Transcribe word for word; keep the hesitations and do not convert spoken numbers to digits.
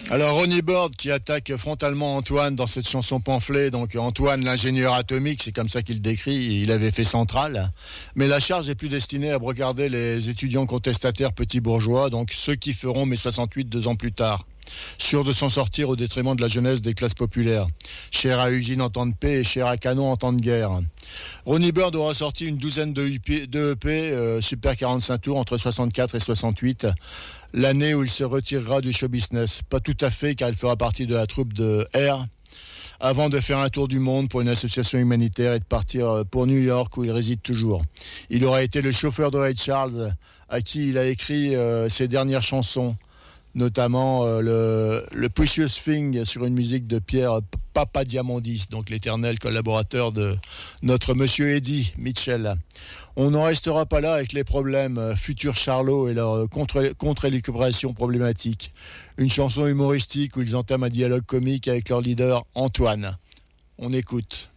Alors Ronnie Bird qui attaque frontalement Antoine dans cette chanson pamphlet. Donc Antoine l'ingénieur atomique, c'est comme ça qu'il décrit, il avait fait Centrale. Mais la charge est plus destinée à regarder les étudiants contestataires petits bourgeois, donc ceux qui feront mai soixante-huit deux ans plus tard. Sûr de s'en sortir au détriment de la jeunesse des classes populaires. Cher à usine en temps de paix et cher à canon en temps de guerre. Ronnie Bird aura sorti une douzaine de E P, de E P euh, Super quarante-cinq tours entre soixante-quatre et soixante-huit, l'année où il se retirera du show business. Pas tout à fait, car il fera partie de la troupe de R, avant de faire un tour du monde pour une association humanitaire et de partir pour New York où il réside toujours. Il aura été le chauffeur de Ray Charles, à qui il a écrit euh, ses dernières chansons, notamment euh, le, le Precious Thing sur une musique de Pierre Papadiamondis, donc l'éternel collaborateur de notre monsieur Eddie Mitchell. On n'en restera pas là avec les problèmes euh, futurs Charlot et leur contre, contre-élucubration problématique. Une chanson humoristique où ils entament un dialogue comique avec leur leader Antoine. On écoute.